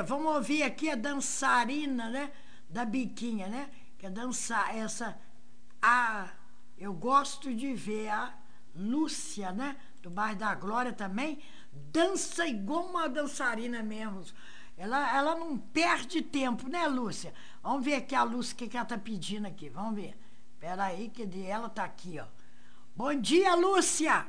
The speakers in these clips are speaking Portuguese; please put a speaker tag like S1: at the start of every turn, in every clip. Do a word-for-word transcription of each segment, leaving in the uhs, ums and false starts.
S1: dia. Vamos ouvir aqui a dançarina, né? Da Biquinha, né? Que é dançar essa... A, eu gosto de ver a Lúcia, né? Do bairro da Glória também. Dança igual uma dançarina mesmo. Ela, ela não perde tempo, né, Lúcia? Vamos ver aqui a Lúcia, o que, que ela tá pedindo aqui. Vamos ver. Espera aí, que ela tá aqui, ó. Bom dia, Lúcia!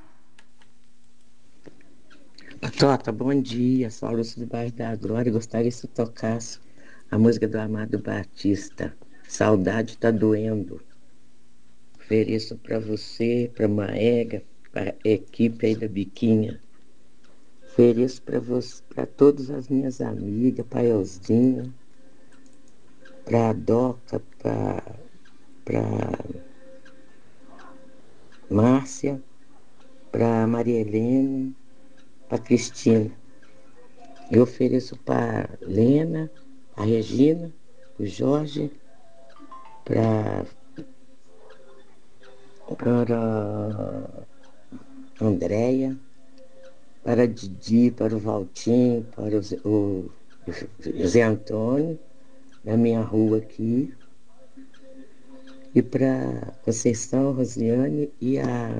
S2: Tota, bom dia. Sou a Lúcia do bairro da Glória. Gostaria que você tocasse a música do Amado Batista. Saudade tá doendo. Ofereço para você, para Maega, para a equipe aí da Biquinha. Ofereço para você, para todas as minhas amigas, para Elzinha, para a Doca, para Márcia, para Maria Helena, para Cristina. Eu ofereço para Lena, a Regina, o Jorge, para para Andréia, para Didi, para o Valtinho, para o, Zé- o, o Zé Antônio, da minha rua aqui, e para Conceição, a Rosiane e a,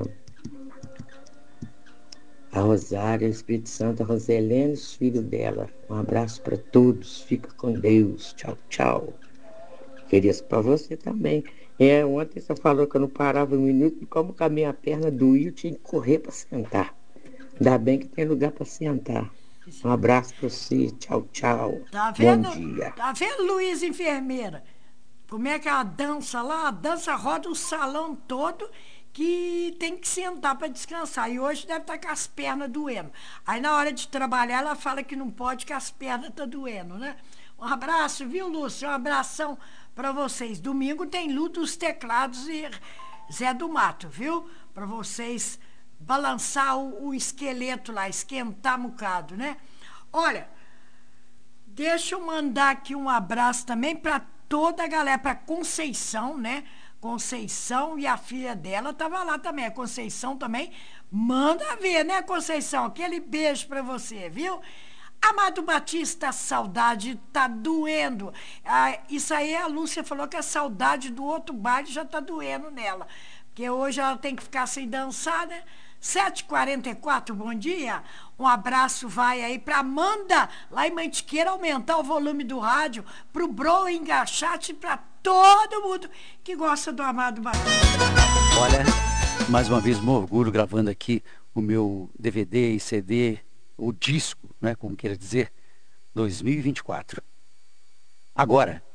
S2: a Rosária, Espírito Santo, a Roselene e os filhos dela. Um abraço para todos, fica com Deus, tchau, tchau. Queria isso para você também. É, ontem você falou que eu não parava um minuto, e como que a minha perna doía, eu tinha que correr para sentar. Ainda bem que tem lugar para sentar. Um abraço para você, tchau, tchau.
S1: Tá
S2: Bom
S1: vendo?
S2: dia.
S1: Tá vendo, Luiz, enfermeira? Como é que ela dança lá? A dança roda o salão todo que tem que sentar para descansar. E hoje deve estar com as pernas doendo. Aí na hora de trabalhar ela fala que não pode, que as pernas estão doendo, né? Um abraço, viu, Lúcio? Um abração para vocês. Domingo tem Lu dos Teclados e Zé do Mato, viu? Para vocês balançar o, o esqueleto lá, esquentar um bocado, né? Olha, deixa eu mandar aqui um abraço também para toda a galera, para Conceição, né? Conceição e a filha dela tava lá também. A Conceição também. Manda ver, né, Conceição? Aquele beijo para você, viu? Amado Batista, a saudade tá doendo. Ah, isso aí a Lúcia falou que a saudade do outro baile já tá doendo nela. Porque hoje ela tem que ficar sem dançar, né? sete e quarenta e quatro, bom dia. Um abraço vai aí para Amanda, lá em Mantiqueira, aumentar o volume do rádio, pro Bro Engaixate e para todo mundo que gosta do Amado Batista.
S3: Olha, mais uma vez, um orgulho gravando aqui o meu D V D e C D, o disco, né, como queira dizer, dois mil e vinte e quatro. Agora,